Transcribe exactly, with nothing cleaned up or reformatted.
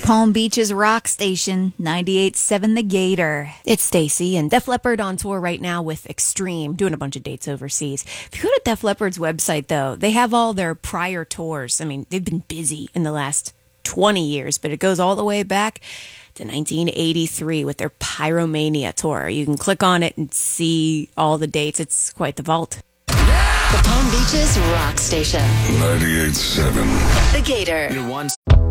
Palm Beach's rock station, ninety-eight point seven The Gator. It's Stacy, and Def Leppard on tour right now with Extreme, doing a bunch of dates overseas. If you go to Def Leppard's website, though, they have all their prior tours. I mean, they've been busy in the last twenty years, but it goes all the way back to nineteen eighty-three with their Pyromania tour. You can click on it and see all the dates. It's quite the vault. The Palm Beaches Rock Station. ninety-eight point seven The Gator. Your one